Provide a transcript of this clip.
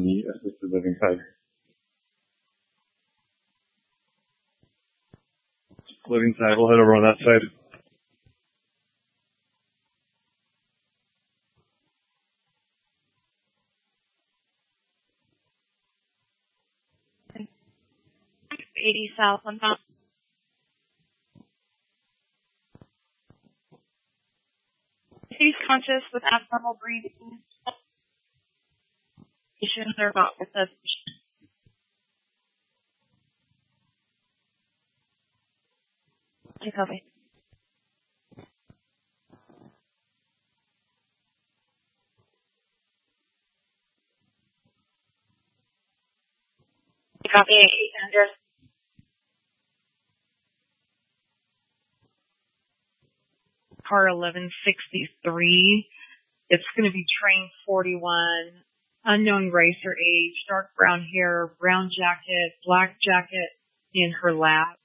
the assisted living side. Living side, we'll head over on that side. South on top. He's conscious with abnormal breathing. Patients are about with us. Copy. Copy 800. Car 1163. It's going to be train 41. Unknown race or age, dark brown hair, brown jacket, black jacket in her lap.